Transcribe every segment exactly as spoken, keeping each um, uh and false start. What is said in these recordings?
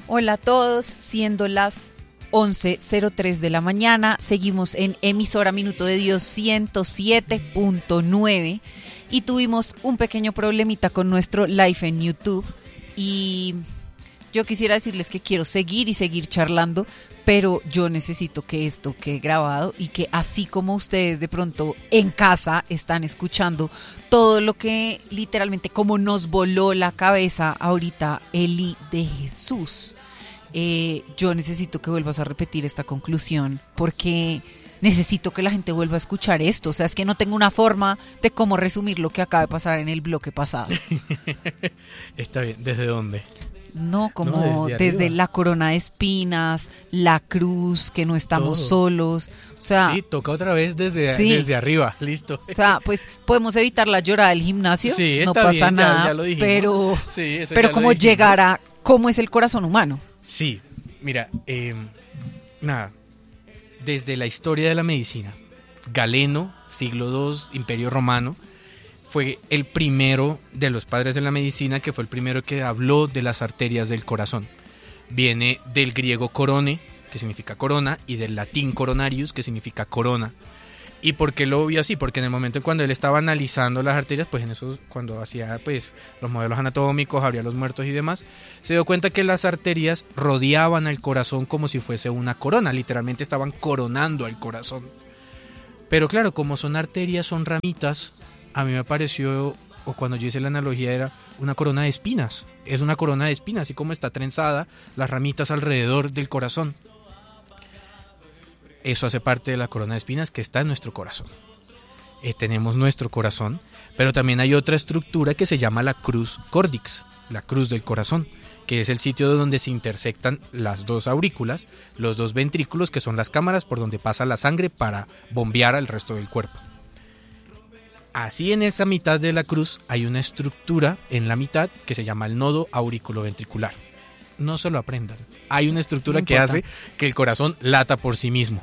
Hola a todos, siendo las once cero tres de la mañana, seguimos en emisora Minuto de Dios ciento siete punto nueve y tuvimos un pequeño problemita con nuestro live en YouTube y yo quisiera decirles que quiero seguir y seguir charlando, pero yo necesito que esto quede grabado y que así como ustedes de pronto en casa están escuchando todo lo que literalmente como nos voló la cabeza ahorita Eli de Jesús, eh, yo necesito que vuelvas a repetir esta conclusión porque necesito que la gente vuelva a escuchar esto. O sea, es que no tengo una forma de cómo resumir lo que acaba de pasar en el bloque pasado. Está bien, ¿desde dónde? No, como no, desde, desde la corona de espinas, la cruz, que no estamos Todo. solos. O sea, sí, toca otra vez desde, sí. desde arriba, listo. O sea, pues podemos evitar la llorada del gimnasio, sí, no está pasa bien, nada, ya, ya lo dijimos. pero, sí, eso pero ya como lo dijimos. llegar a cómo es el corazón humano. Sí, mira, eh, nada, desde la historia de la medicina, Galeno, siglo segundo, Imperio Romano, fue el primero de los padres de la medicina, que fue el primero que habló de las arterias del corazón. Viene del griego corone, que significa corona, y del latín coronarius, que significa corona. ¿Y por qué lo vio así? Porque en el momento en cuando él estaba analizando las arterias, pues en eso, cuando hacía pues los modelos anatómicos, abría los muertos y demás, se dio cuenta que las arterias rodeaban al corazón como si fuese una corona, literalmente estaban coronando al corazón. Pero claro, como son arterias, son ramitas, a mí me pareció, o cuando yo hice la analogía, era una corona de espinas. Es una corona de espinas, así como está trenzada las ramitas alrededor del corazón. Eso hace parte de la corona de espinas que está en nuestro corazón. Eh, tenemos nuestro corazón, pero también hay otra estructura que se llama la cruz cordix, la cruz del corazón, que es el sitio donde se intersectan las dos aurículas, los dos ventrículos, que son las cámaras por donde pasa la sangre para bombear al resto del cuerpo. Así, en esa mitad de la cruz hay una estructura en la mitad que se llama el nodo auriculoventricular. No se lo aprendan. Hay una estructura que hace que el corazón lata por sí mismo.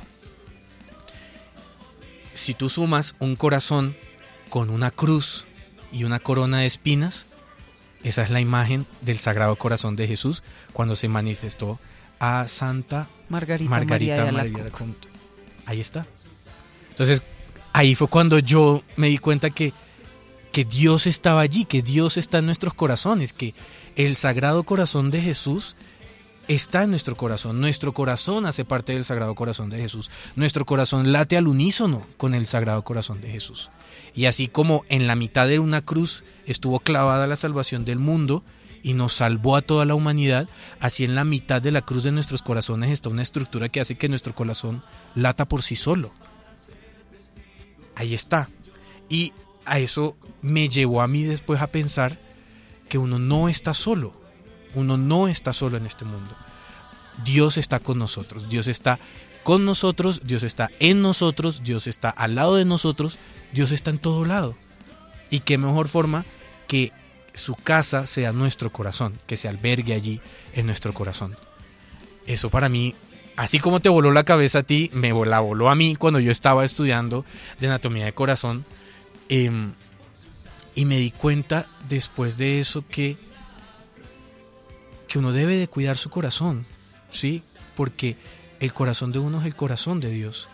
Si tú sumas un corazón con una cruz y una corona de espinas, esa es la imagen del Sagrado Corazón de Jesús cuando se manifestó a Santa Margarita, Margarita María de María Alacoque. Alacoque. Ahí está. Entonces, ahí fue cuando yo me di cuenta que, que Dios estaba allí, que Dios está en nuestros corazones, que el Sagrado Corazón de Jesús está en nuestro corazón. Nuestro corazón hace parte del Sagrado Corazón de Jesús. Nuestro corazón late al unísono con el Sagrado Corazón de Jesús. Y así como en la mitad de una cruz estuvo clavada la salvación del mundo y nos salvó a toda la humanidad, así en la mitad de la cruz de nuestros corazones está una estructura que hace que nuestro corazón lata por sí solo. Ahí está. Y a eso me llevó a mí después a pensar que uno no está solo. Uno no está solo en este mundo. Dios está con nosotros. Dios está con nosotros. Dios está en nosotros. Dios está al lado de nosotros. Dios está en todo lado. Y qué mejor forma que su casa sea nuestro corazón, que se albergue allí en nuestro corazón. Eso para mí, así como te voló la cabeza a ti, me la voló a mí cuando yo estaba estudiando de anatomía de corazón. Eh, y me di cuenta después de eso que, que uno debe de cuidar su corazón, ¿sí? Porque el corazón de uno es el corazón de Dios.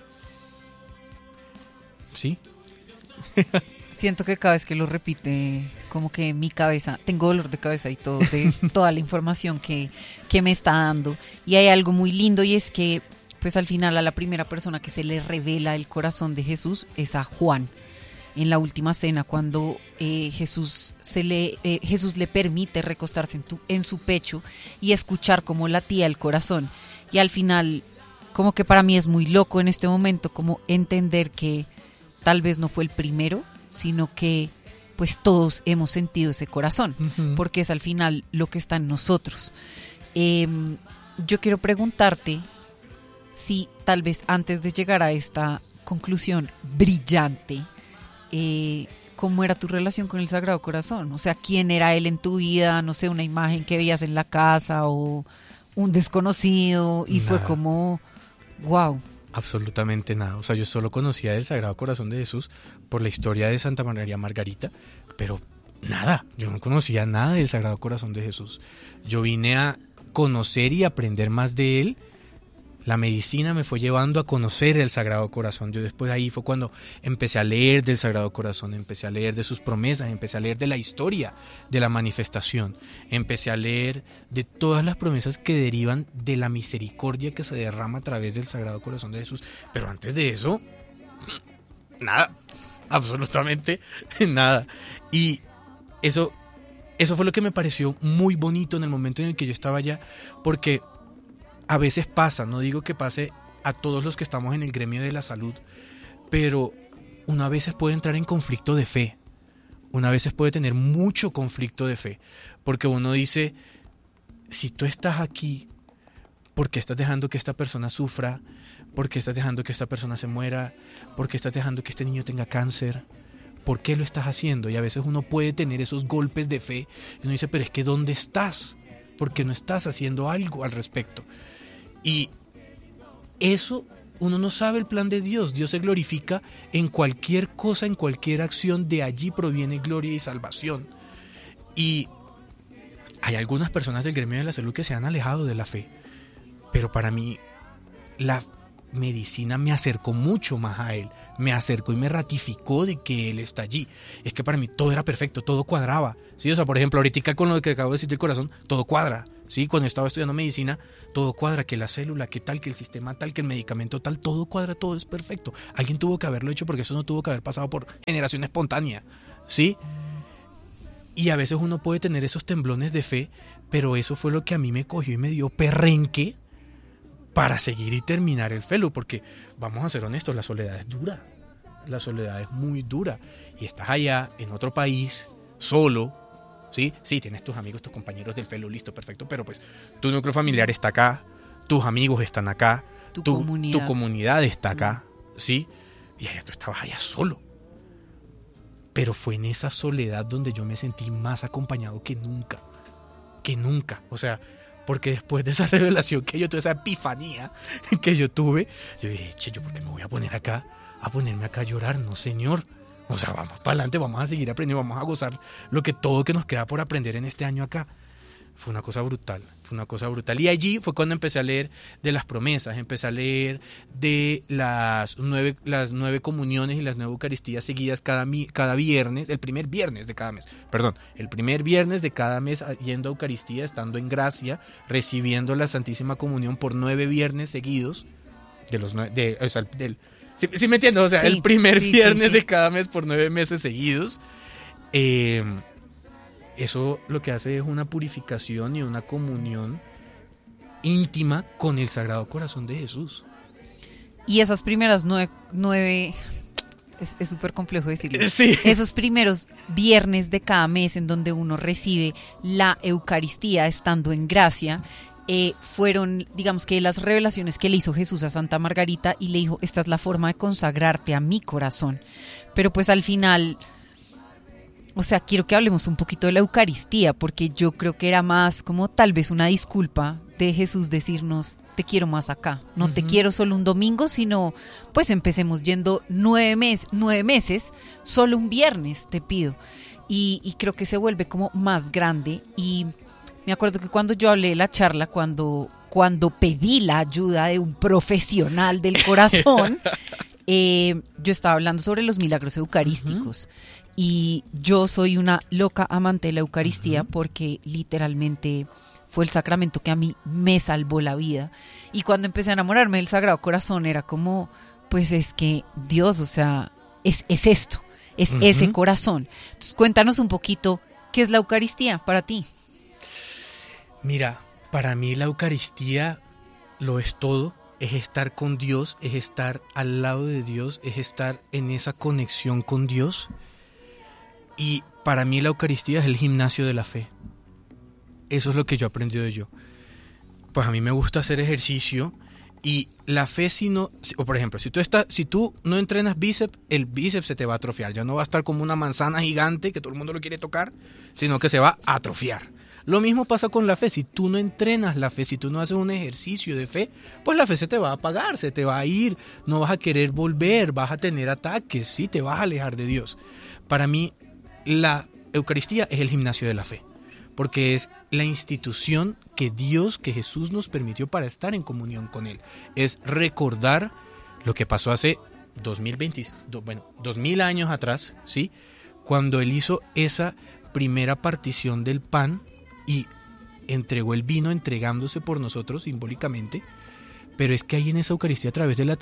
¿Sí? Siento que cada vez que lo repite, como que mi cabeza, tengo dolor de cabeza y todo, de toda la información que, que me está dando. Y hay algo muy lindo y es que, pues al final a la primera persona que se le revela el corazón de Jesús es a Juan. En la última cena, cuando eh, Jesús, se le, eh, Jesús le permite recostarse en, tu, en su pecho y escuchar cómo latía el corazón. Y al final, como que para mí es muy loco en este momento, como entender que tal vez no fue el primero, sino que pues todos hemos sentido ese corazón, uh-huh. porque es al final lo que está en nosotros. Eh, yo quiero preguntarte si tal vez antes de llegar a esta conclusión brillante, eh, ¿cómo era tu relación con el Sagrado Corazón? O sea, ¿quién era él en tu vida? No sé, una imagen que veías en la casa o un desconocido y nada. Fue como, wow. Absolutamente nada. O sea, yo solo conocía del Sagrado Corazón de Jesús por la historia de Santa María Margarita, pero nada, yo no conocía nada del Sagrado Corazón de Jesús. Yo vine a conocer y aprender más de él, la medicina me fue llevando a conocer el Sagrado Corazón. Yo después ahí fue cuando empecé a leer del Sagrado Corazón, empecé a leer de sus promesas, empecé a leer de la historia de la manifestación, empecé a leer de todas las promesas que derivan de la misericordia que se derrama a través del Sagrado Corazón de Jesús. Pero antes de eso, nada, absolutamente nada. Y eso, eso fue lo que me pareció muy bonito en el momento en el que yo estaba allá, porque a veces pasa, no digo que pase a todos los que estamos en el gremio de la salud, pero uno a veces puede entrar en conflicto de fe, uno a veces puede tener mucho conflicto de fe, porque uno dice, si tú estás aquí, ¿por qué estás dejando que esta persona sufra? ¿Por qué estás dejando que esta persona se muera? ¿Por qué estás dejando que este niño tenga cáncer? ¿Por qué lo estás haciendo? Y a veces uno puede tener esos golpes de fe y uno dice, pero es que ¿dónde estás? ¿Por qué no estás haciendo algo al respecto? Y eso, uno no sabe el plan de Dios. Dios se glorifica en cualquier cosa, en cualquier acción. De allí proviene gloria y salvación. Y hay algunas personas del gremio de la salud que se han alejado de la fe. Pero para mí, la medicina me acercó mucho más a Él. Me acercó y me ratificó de que Él está allí. Es que para mí todo era perfecto, todo cuadraba. ¿Sí? O sea, por ejemplo, ahorita con lo que acabo de decir del corazón, todo cuadra. ¿Sí? Cuando estaba estudiando medicina, todo cuadra, que la célula, que tal, que el sistema tal, que el medicamento tal, todo cuadra, todo es perfecto. Alguien tuvo que haberlo hecho porque eso no tuvo que haber pasado por generación espontánea. ¿Sí? Y a veces uno puede tener esos temblones de fe, pero eso fue lo que a mí me cogió y me dio perrenque para seguir y terminar el fellow, porque vamos a ser honestos, la soledad es dura, la soledad es muy dura, y estás allá en otro país, solo, ¿sí? Sí, tienes tus amigos, tus compañeros del fellow, listo, perfecto, pero pues tu núcleo familiar está acá, tus amigos están acá, tu, tu, comunidad. tu comunidad está acá, ¿sí? Y allá tú estabas allá solo. Pero fue en esa soledad donde yo me sentí más acompañado que nunca, que nunca, o sea, porque después de esa revelación que yo tuve, esa epifanía que yo tuve, yo dije, che, ¿yo por qué me voy a poner acá, a ponerme acá a llorar? No, señor. O sea, vamos para adelante, vamos a seguir aprendiendo, vamos a gozar lo que todo que nos queda por aprender en este año acá. Fue una cosa brutal, fue una cosa brutal. Y allí fue cuando empecé a leer de las promesas, empecé a leer de las nueve, las nueve comuniones y las nueve eucaristías seguidas cada, cada viernes, el primer viernes de cada mes, perdón, el primer viernes de cada mes yendo a Eucaristía, estando en gracia, recibiendo la Santísima Comunión por nueve viernes seguidos, de los nueve, de, o sea, del, ¿sí, sí me entiendes? O sea, sí, el primer sí, viernes sí, sí. de cada mes por nueve meses seguidos. Eh... Eso lo que hace es una purificación y una comunión íntima con el Sagrado Corazón de Jesús. Y esas primeras nueve, nueve es súper complejo decirlo, sí. Esos primeros viernes de cada mes en donde uno recibe la Eucaristía estando en gracia, eh, fueron, digamos que las revelaciones que le hizo Jesús a Santa Margarita y le dijo, esta es la forma de consagrarte a mi corazón. Pero pues al final... O sea, quiero que hablemos un poquito de la Eucaristía, porque yo creo que era más como tal vez una disculpa de Jesús decirnos, te quiero más acá, no uh-huh. te quiero solo un domingo, sino pues empecemos yendo nueve, mes, nueve meses, solo un viernes te pido. Y, y creo que se vuelve como más grande. Y me acuerdo que cuando yo hablé de la charla, cuando, cuando pedí la ayuda de un profesional del corazón, eh, yo estaba hablando sobre los milagros eucarísticos. Uh-huh. Y yo soy una loca amante de la Eucaristía uh-huh. porque literalmente fue el sacramento que a mí me salvó la vida. Y cuando empecé a enamorarme del Sagrado Corazón era como, pues es que Dios, o sea, es, es esto, es uh-huh. ese corazón. Entonces cuéntanos un poquito, ¿qué es la Eucaristía para ti? Mira, para mí la Eucaristía lo es todo. Es estar con Dios, es estar al lado de Dios, es estar en esa conexión con Dios. Y para mí la Eucaristía es el gimnasio de la fe. Eso es lo que yo he aprendido yo. Pues a mí me gusta hacer ejercicio y la fe si no... O por ejemplo, si tú, estás, si tú no entrenas bíceps, el bíceps se te va a atrofiar. Ya no va a estar como una manzana gigante que todo el mundo lo quiere tocar, sino que se va a atrofiar. Lo mismo pasa con la fe. Si tú no entrenas la fe, si tú no haces un ejercicio de fe, pues la fe se te va a apagar, se te va a ir. No vas a querer volver, vas a tener ataques, ¿sí? Te vas a alejar de Dios. Para mí... La Eucaristía es el gimnasio de la fe, porque es la institución que Dios, que Jesús nos permitió para estar en comunión con Él. Es recordar lo que pasó hace dos mil veinte, bueno, dos mil años atrás, ¿sí? Cuando Él hizo esa primera partición del pan y entregó el vino entregándose por nosotros simbólicamente, pero es que ahí en esa Eucaristía, a través de la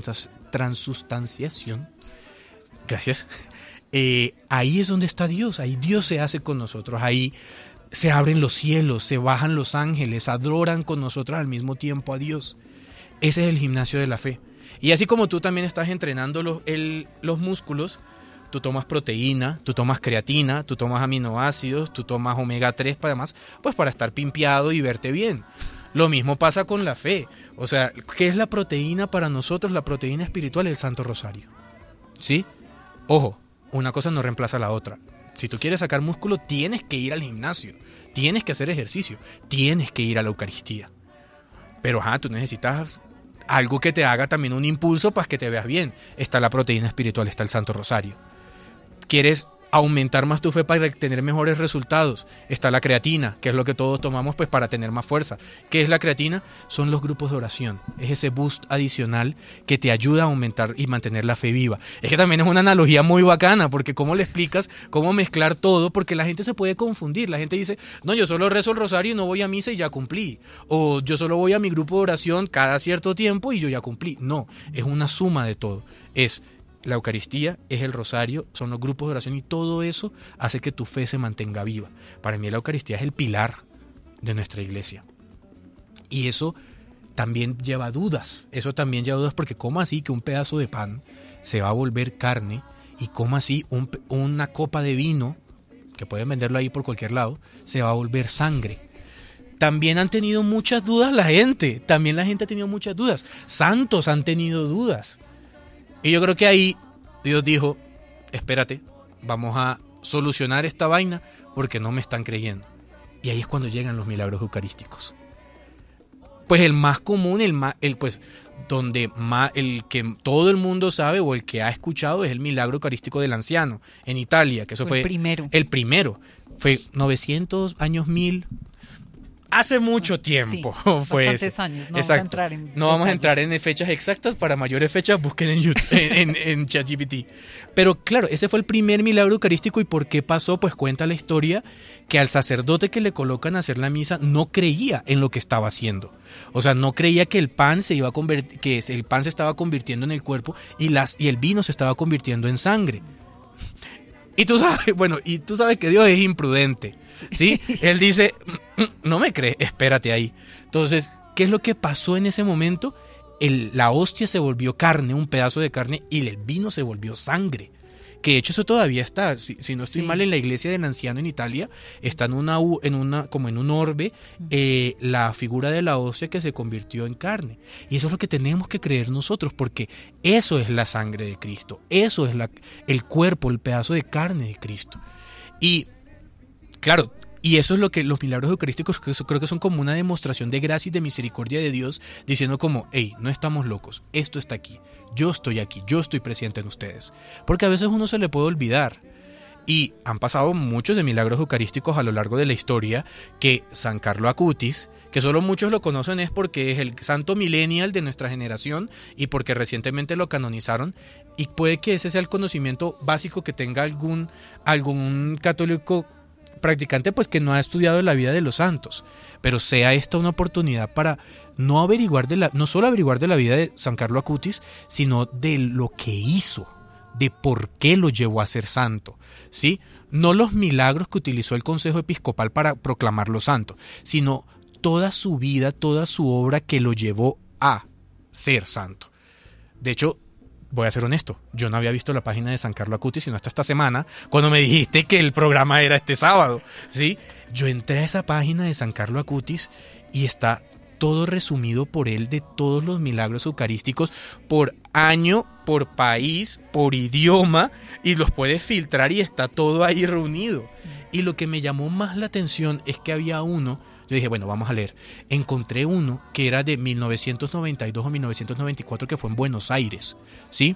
transustanciación, gracias, eh, ahí es donde está Dios, ahí Dios se hace con nosotros, ahí se abren los cielos, se bajan los ángeles, adoran con nosotros al mismo tiempo a Dios. Ese es el gimnasio de la fe. Y así como tú también estás entrenando los, el, los músculos, tú tomas proteína, tú tomas creatina, tú tomas aminoácidos, tú tomas omega tres para más, pues para estar pimpeado y verte bien. Lo mismo pasa con la fe. O sea, ¿qué es la proteína para nosotros? La proteína espiritual es el Santo Rosario. ¿Sí? Ojo, una cosa no reemplaza a la otra. Si tú quieres sacar músculo, tienes que ir al gimnasio, tienes que hacer ejercicio, tienes que ir a la Eucaristía. Pero ajá, tú necesitas algo que te haga también un impulso para que te veas bien. Está la proteína espiritual, está el Santo Rosario. ¿Quieres aumentar más tu fe para tener mejores resultados? Está la creatina, que es lo que todos tomamos pues para tener más fuerza. ¿Qué es la creatina? Son los grupos de oración. Es ese boost adicional que te ayuda a aumentar y mantener la fe viva. Es que también es una analogía muy bacana, porque ¿cómo le explicas cómo mezclar todo? Porque la gente se puede confundir. La gente dice, no, yo solo rezo el rosario y no voy a misa y ya cumplí. O yo solo voy a mi grupo de oración cada cierto tiempo y yo ya cumplí. No, es una suma de todo. Es la Eucaristía, es el rosario, son los grupos de oración y todo eso hace que tu fe se mantenga viva. Para mí la Eucaristía es el pilar de nuestra iglesia. Y eso también lleva dudas. Eso también lleva dudas porque ¿cómo así que un pedazo de pan se va a volver carne? ¿Y cómo así un, una copa de vino, que pueden venderlo ahí por cualquier lado, se va a volver sangre? También han tenido muchas dudas la gente. También la gente ha tenido muchas dudas. Santos han tenido dudas. Y yo creo que ahí Dios dijo, espérate, vamos a solucionar esta vaina porque no me están creyendo. Y ahí es cuando llegan los milagros eucarísticos. Pues el más común, el más, el pues donde más, el que todo el mundo sabe o el que ha escuchado es el milagro eucarístico del anciano en Italia, que eso fue, fue el primero. El primero. Fue novecientos años mil. Hace mucho tiempo. Sí, fue bastantes ese. años. No Exacto. vamos a entrar en No vamos a detalles. entrar en fechas exactas. Para mayores fechas busquen en, YouTube, en, en, en ChatGPT. Pero claro, ese fue el primer milagro eucarístico. ¿Y por qué pasó? Pues cuenta la historia que al sacerdote que le colocan a hacer la misa no creía en lo que estaba haciendo. O sea, no creía que el pan se iba a convertir, que el pan se estaba convirtiendo en el cuerpo y las y el vino se estaba convirtiendo en sangre. Y tú sabes, bueno, y tú sabes que Dios es imprudente, ¿sí? Él dice, no me crees, espérate ahí. Entonces, ¿qué es lo que pasó en ese momento? El, la hostia se volvió carne, un pedazo de carne, y el vino se volvió sangre. Que de hecho eso todavía está, si, si no estoy Sí. mal, en la iglesia del anciano en Italia, está en una, u- en una como en un orbe, eh, la figura de la hostia que se convirtió en carne. Y eso es lo que tenemos que creer nosotros, porque eso es la sangre de Cristo, eso es la, el cuerpo, el pedazo de carne de Cristo. Y claro, y eso es lo que los milagros eucarísticos que eso creo que son como una demostración de gracia y de misericordia de Dios, diciendo como, hey, no estamos locos, esto está aquí, yo estoy aquí, yo estoy presente en ustedes. Porque a veces uno se le puede olvidar. Y han pasado muchos de milagros eucarísticos a lo largo de la historia, que San Carlo Acutis, que solo muchos lo conocen es porque es el santo millennial de nuestra generación y porque recientemente lo canonizaron, y puede que ese sea el conocimiento básico que tenga algún, algún católico practicante pues que no ha estudiado la vida de los santos, pero sea esta una oportunidad para no averiguar de la, no solo averiguar de la vida de San Carlo Acutis, sino de lo que hizo, de por qué lo llevó a ser santo, ¿sí? No los milagros que utilizó el Consejo Episcopal para proclamarlo santo, sino toda su vida, toda su obra que lo llevó a ser santo. De hecho, voy a ser honesto, yo no había visto la página de San Carlo Acutis sino hasta esta semana, cuando me dijiste que el programa era este sábado, ¿sí? Yo entré a esa página de San Carlo Acutis y está todo resumido por él de todos los milagros eucarísticos por año, por país, por idioma, y los puedes filtrar y está todo ahí reunido. Y lo que me llamó más la atención es que había uno, yo dije, bueno, vamos a leer. Encontré uno que era de mil novecientos noventa y dos o mil novecientos noventa y cuatro, que fue en Buenos Aires, ¿sí?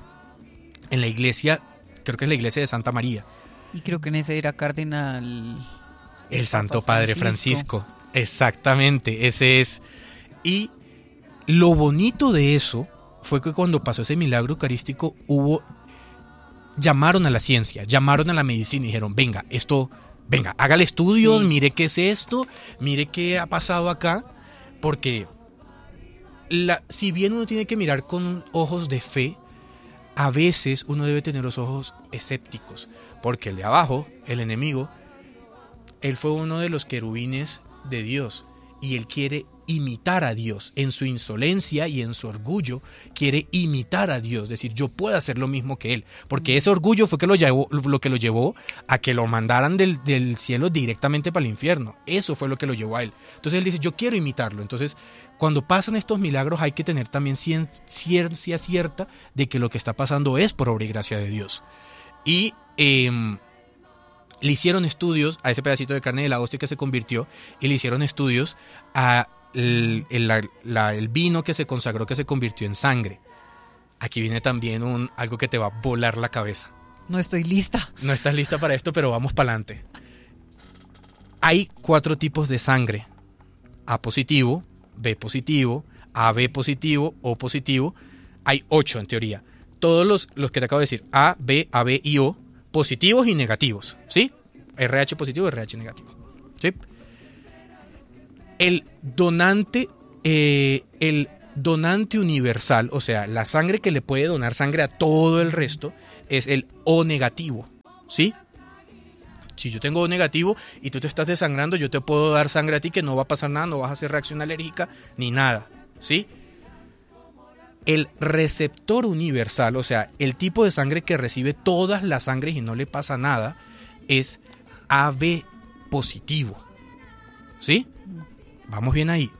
En la iglesia, creo que es la iglesia de Santa María. Y creo que en ese era cardenal El, el Santo Padre Francisco. Francisco. Exactamente, ese es. Y lo bonito de eso fue que cuando pasó ese milagro eucarístico hubo, llamaron a la ciencia, llamaron a la medicina y dijeron, venga, esto, venga, hágale estudios, sí. Mire qué es esto, mire qué ha pasado acá, porque la, si bien uno tiene que mirar con ojos de fe, a veces uno debe tener los ojos escépticos, porque el de abajo, el enemigo, él fue uno de los querubines de Dios y él quiere imitar a Dios en su insolencia y en su orgullo, quiere imitar a Dios, decir yo puedo hacer lo mismo que él, porque ese orgullo fue que lo, llevó, lo que lo llevó a que lo mandaran del, del cielo directamente para el infierno, eso fue lo que lo llevó a él. Entonces él dice yo quiero imitarlo. Entonces cuando pasan estos milagros hay que tener también ciencia cierta de que lo que está pasando es por obra y gracia de Dios. Y eh, le hicieron estudios a ese pedacito de carne de la hostia que se convirtió y le hicieron estudios a el, el, la, la, el vino que se consagró, que se convirtió en sangre. Aquí viene también un, algo que te va a volar la cabeza. No estoy lista. No estás lista para esto, pero vamos para adelante. Hay cuatro tipos de sangre. A positivo, B positivo, A B positivo, O positivo. Hay ocho en teoría. Todos los, los que te acabo de decir, A, B, A B y O, positivos y negativos, ¿sí? R H positivo, R H negativo, ¿sí? El donante, eh, el donante universal, o sea, la sangre que le puede donar sangre a todo el resto, es el O negativo, ¿sí? Si yo tengo O negativo y tú te estás desangrando, yo te puedo dar sangre a ti que no va a pasar nada, no vas a hacer reacción alérgica ni nada, ¿sí? El receptor universal, o sea, el tipo de sangre que recibe todas las sangres y no le pasa nada, es A B positivo, ¿sí? Vamos bien ahí.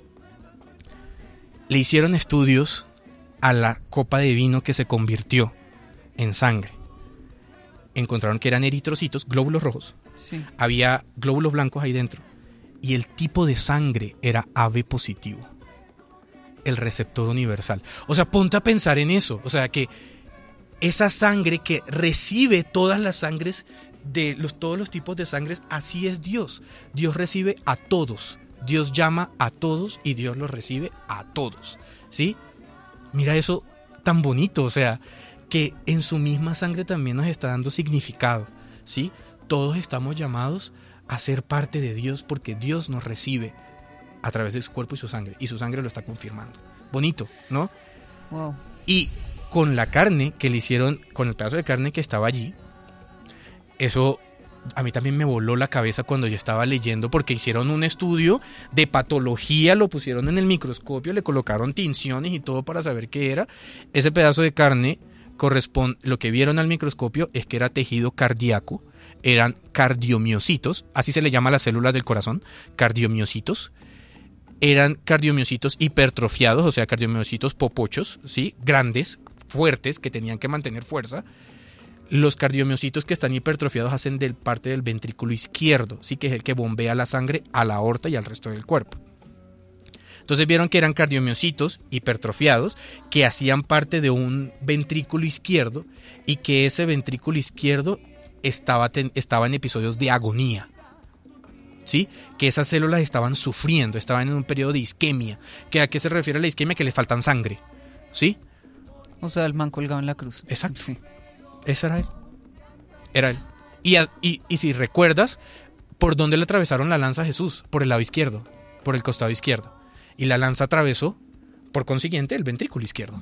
Le hicieron estudios a la copa de vino que se convirtió en sangre. Encontraron que eran eritrocitos, glóbulos rojos. Sí. Había glóbulos blancos ahí dentro. Y el tipo de sangre era A B positivo. El receptor universal. O sea, ponte a pensar en eso. O sea, que esa sangre que recibe todas las sangres de los, todos los tipos de sangres, así es Dios. Dios recibe a todos. Dios llama a todos y Dios los recibe a todos, ¿sí? Mira eso tan bonito, o sea, que en su misma sangre también nos está dando significado, ¿sí? Todos estamos llamados a ser parte de Dios porque Dios nos recibe a través de su cuerpo y su sangre, y su sangre lo está confirmando. Bonito, ¿no? Wow. Y con la carne que le hicieron, con el pedazo de carne que estaba allí, eso a mí también me voló la cabeza cuando yo estaba leyendo, porque hicieron un estudio de patología, lo pusieron en el microscopio, le colocaron tinciones y todo para saber qué era. Ese pedazo de carne corresponde, lo que vieron al microscopio es que era tejido cardíaco, eran cardiomiocitos, así se le llama a las células del corazón, cardiomiocitos. Eran cardiomiocitos hipertrofiados, o sea, cardiomiocitos popochos, ¿sí? Grandes, fuertes, que tenían que mantener fuerza. Los cardiomiocitos que están hipertrofiados hacen del parte del ventrículo izquierdo, sí, que es el que bombea la sangre a la aorta y al resto del cuerpo. Entonces vieron que eran cardiomiocitos hipertrofiados que hacían parte de un ventrículo izquierdo y que ese ventrículo izquierdo estaba, ten, estaba en episodios de agonía, ¿sí? Que esas células estaban sufriendo, estaban en un periodo de isquemia. ¿Que ¿A qué se refiere la isquemia? Que le faltan sangre, ¿sí? O sea, el man colgado en la cruz. Exacto. Sí. Ese era él. Era él. Y, y, y si recuerdas, ¿por dónde le atravesaron la lanza a Jesús? Por el lado izquierdo, por el costado izquierdo. Y la lanza atravesó, por consiguiente, el ventrículo izquierdo.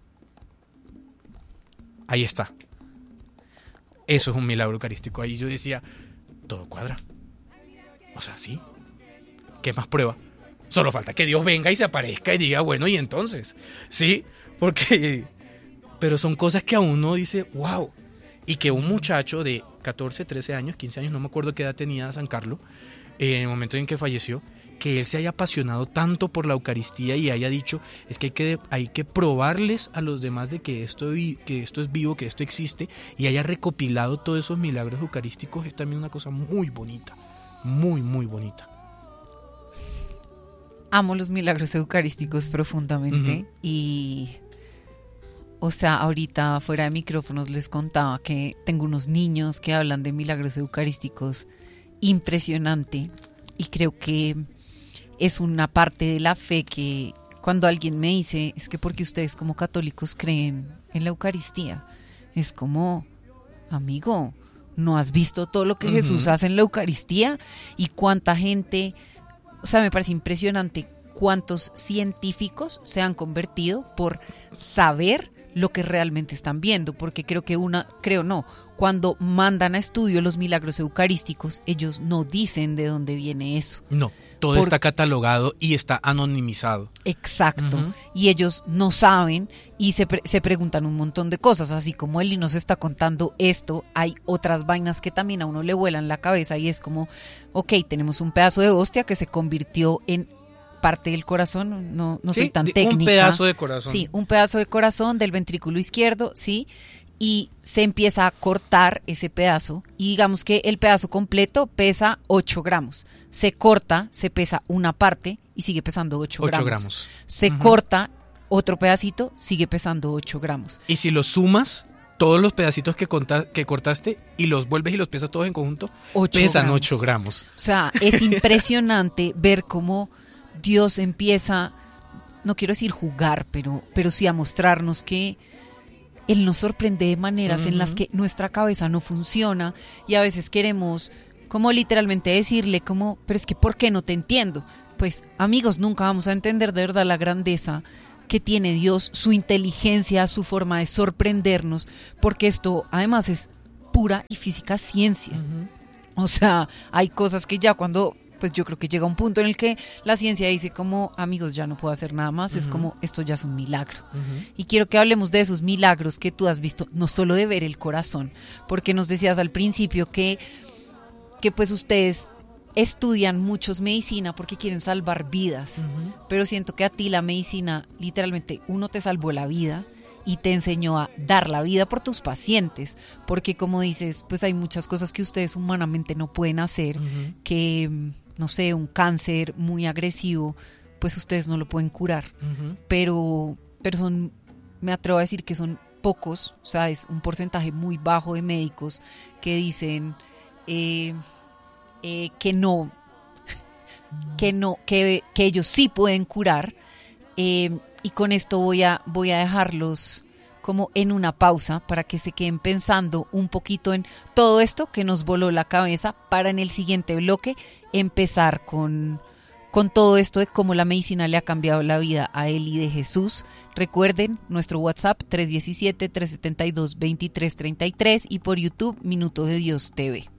Ahí está. Eso es un milagro eucarístico. Ahí yo decía, todo cuadra. O sea, sí. ¿Qué más prueba? Solo falta que Dios venga y se aparezca y diga, bueno, y entonces, ¿sí? Porque... Pero son cosas que a uno dice, wow. Y que un muchacho de catorce, trece años, quince años, no me acuerdo qué edad tenía San Carlos, eh, en el momento en que falleció, que él se haya apasionado tanto por la Eucaristía y haya dicho, es que hay que, hay que probarles a los demás de que esto, que esto es vivo, que esto existe, y haya recopilado todos esos milagros eucarísticos, es también una cosa muy bonita, muy, muy bonita. Amo los milagros eucarísticos profundamente. Uh-huh. Y... O sea, ahorita fuera de micrófonos les contaba que tengo unos niños que hablan de milagros eucarísticos impresionante y creo que es una parte de la fe que cuando alguien me dice, es que porque ustedes como católicos creen en la Eucaristía, es como, amigo, ¿no has visto todo lo que uh-huh. Jesús hace en la Eucaristía? Y cuánta gente, o sea, me parece impresionante cuántos científicos se han convertido por saber lo que realmente están viendo, porque creo que una, creo no, cuando mandan a estudio los milagros eucarísticos, ellos no dicen de dónde viene eso. No, todo por, está catalogado y está anonimizado. Exacto, uh-huh. Y ellos no saben y se, pre- se preguntan un montón de cosas, así como Eli nos está contando esto, hay otras vainas que también a uno le vuelan la cabeza y es como, ok, tenemos un pedazo de hostia que se convirtió en parte del corazón, no, no sí, soy tan técnica. Un pedazo de corazón. Sí, un pedazo de corazón del ventrículo izquierdo, sí, y se empieza a cortar ese pedazo y digamos que el pedazo completo pesa ocho gramos. Se corta, se pesa una parte y sigue pesando ocho gramos. gramos. Se uh-huh. corta otro pedacito, sigue pesando ocho gramos. Y si lo sumas, todos los pedacitos que, conta- que cortaste y los vuelves y los pesas todos en conjunto, pesan ocho gramos. O sea, es impresionante ver cómo Dios empieza, no quiero decir jugar, pero, pero sí a mostrarnos que Él nos sorprende de maneras uh-huh. en las que nuestra cabeza no funciona y a veces queremos como literalmente decirle como, pero es que ¿por qué no te entiendo? Pues amigos, nunca vamos a entender de verdad la grandeza que tiene Dios, su inteligencia, su forma de sorprendernos, porque esto además es pura y física ciencia. Uh-huh. O sea, hay cosas que ya cuando... pues yo creo que llega un punto en el que la ciencia dice como, amigos, ya no puedo hacer nada más, uh-huh. es como, esto ya es un milagro. Uh-huh. Y quiero que hablemos de esos milagros que tú has visto, no solo de ver el corazón, porque nos decías al principio que, que pues ustedes estudian muchos medicina porque quieren salvar vidas, uh-huh. pero siento que a ti la medicina, literalmente, uno te salvó la vida y te enseñó a dar la vida por tus pacientes, porque como dices, pues hay muchas cosas que ustedes humanamente no pueden hacer, uh-huh. que, no sé, un cáncer muy agresivo, pues ustedes no lo pueden curar, uh-huh. pero, pero son, me atrevo a decir que son pocos, o sea, es un porcentaje muy bajo de médicos que dicen eh, eh, que no, que no, que, que ellos sí pueden curar. Eh, y con esto voy a, voy a dejarlos como en una pausa para que se queden pensando un poquito en todo esto que nos voló la cabeza para en el siguiente bloque empezar con, con todo esto de cómo la medicina le ha cambiado la vida a Eli de Jesús. Recuerden nuestro WhatsApp tres uno siete, tres siete dos, dos tres tres tres y por YouTube Minuto de Dios T V.